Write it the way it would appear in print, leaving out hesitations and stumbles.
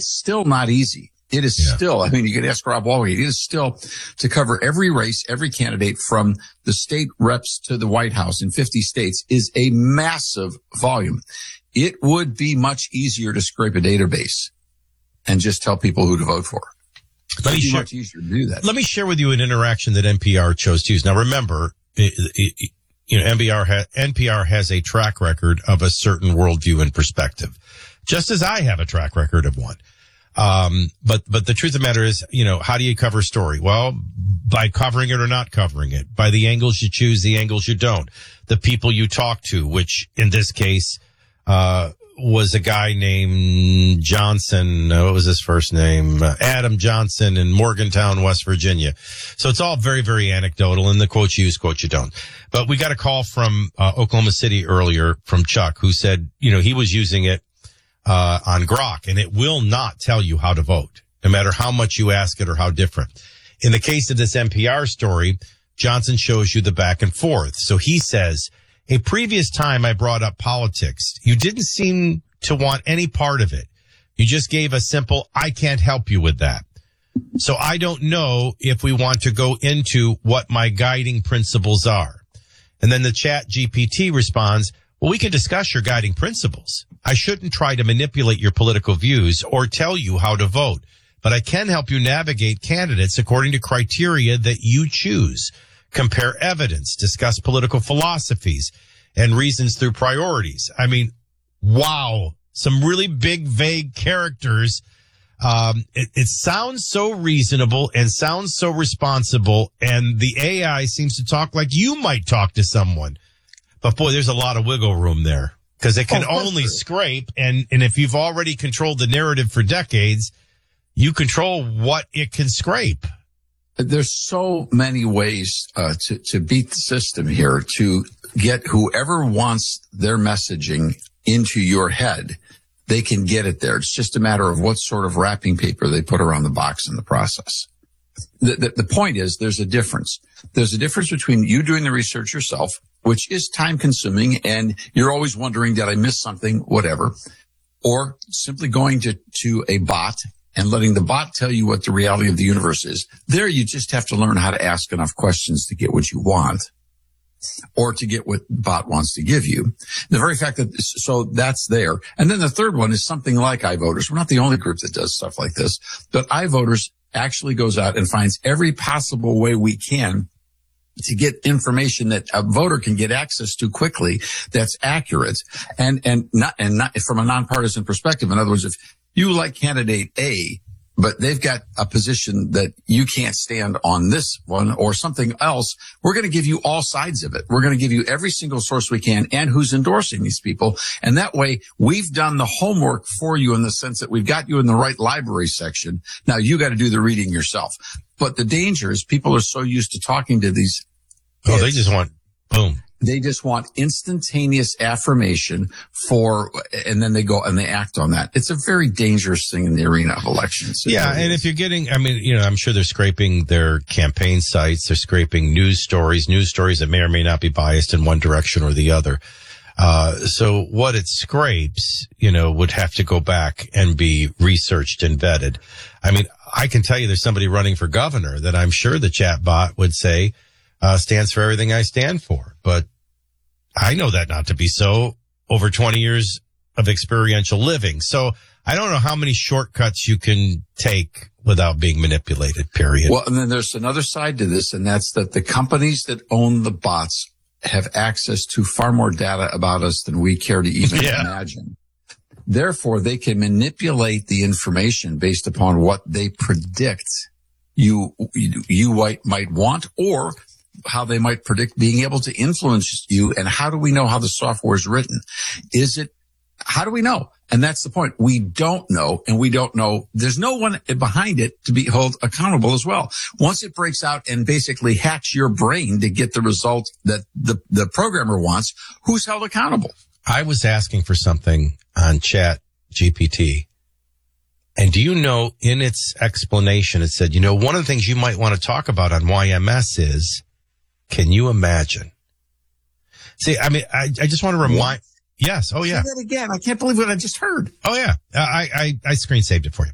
it's still not easy. It is still, I mean, you could ask Rob Walway, it is still to cover every race, every candidate from the state reps to the White House in 50 states is a massive volume. It would be much easier to scrape a database and just tell people who to vote for. Much easier to do that. Let me share with you an interaction that NPR chose to use. Now, remember, NPR has a track record of a certain worldview and perspective, just as I have a track record of one. But the truth of the matter is, how do you cover a story? Well, by covering it or not covering it, by the angles you choose, the angles you don't, the people you talk to, which in this case, was a guy named Johnson. What was his first name? Adam Johnson in Morgantown, West Virginia. So it's all very, very anecdotal, and the quotes you use, quotes you don't. But we got a call from Oklahoma City earlier from Chuck, who said, he was using it on Grok, and it will not tell you how to vote, no matter how much you ask it or how different. In the case of this NPR story, Johnson shows you the back and forth. So he says, a previous time I brought up politics, you didn't seem to want any part of it. You just gave a simple, I can't help you with that. So I don't know if we want to go into what my guiding principles are. And then the chat GPT responds, well, we can discuss your guiding principles. I shouldn't try to manipulate your political views or tell you how to vote, but I can help you navigate candidates according to criteria that you choose. Compare evidence, discuss political philosophies and reasons through priorities. I mean, wow. Some really big, vague characters. It sounds so reasonable and sounds so responsible, and the AI seems to talk like you might talk to someone. But boy, there's a lot of wiggle room there because it can only scrape. And if you've already controlled the narrative for decades, you control what it can scrape. There's so many ways to beat the system here, to get whoever wants their messaging into your head. They can get it there. It's just a matter of what sort of wrapping paper they put around the box in the process. The point is there's a difference. There's a difference between you doing the research yourself, which is time consuming, and you're always wondering, did I miss something, whatever, or simply going to a bot and letting the bot tell you what the reality of the universe is. There you just have to learn how to ask enough questions to get what you want or to get what the bot wants to give you. The very fact that, so that's there. And then the third one is something like iVoters. We're not the only group that does stuff like this, but iVoters actually goes out and finds every possible way we can to get information that a voter can get access to quickly that's accurate and not from a nonpartisan perspective. In other words, if you like candidate A, but they've got a position that you can't stand on this one or something else, we're going to give you all sides of it. We're going to give you every single source we can and who's endorsing these people. And that way we've done the homework for you in the sense that we've got you in the right library section. Now you got to do the reading yourself. But the danger is people are so used to talking to these kids. Oh, they just want boom. They just want instantaneous affirmation and then they go and they act on that. It's a very dangerous thing in the arena of elections. Yeah. And if you're getting, I'm sure they're scraping their campaign sites. They're scraping news stories that may or may not be biased in one direction or the other. So what it scrapes, would have to go back and be researched and vetted. I can tell you there's somebody running for governor that I'm sure the chat bot would say, stands for everything I stand for. But I know that not to be so over 20 years of experiential living. So I don't know how many shortcuts you can take without being manipulated, period. Well, and then there's another side to this, and that's that the companies that own the bots have access to far more data about us than we care to even imagine. Therefore, they can manipulate the information based upon what they predict you might want, or how they might predict being able to influence you. And how do we know how the software is written? How do we know? And that's the point. We don't know, and we don't know. There's no one behind it to be held accountable as well. Once it breaks out and basically hacks your brain to get the result that the programmer wants, who's held accountable? I was asking for something on Chat GPT. And do you know, in its explanation, it said, one of the things you might want to talk about on YMS is, can you imagine? See, I just want to remind. Yes. Oh, yeah. Say that again. I can't believe what I just heard. Oh, yeah. I screen saved it for you.